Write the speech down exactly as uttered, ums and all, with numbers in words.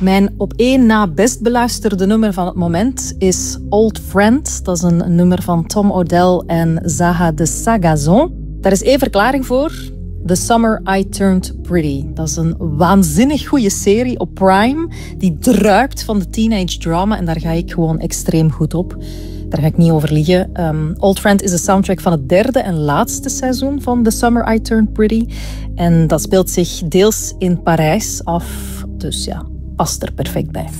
Mijn op één na best beluisterde nummer van het moment is Old Friend. Dat is een nummer van Tom Odell en Zaha de Sagazon. Daar is één verklaring voor. The Summer I Turned Pretty. Dat is een waanzinnig goede serie op Prime. Die druipt van de teenage drama en daar ga ik gewoon extreem goed op. Daar ga ik niet over liegen. Um, Old Friend is de soundtrack van het derde en laatste seizoen van The Summer I Turned Pretty. En dat speelt zich deels in Parijs af. Dus ja, past er perfect bij.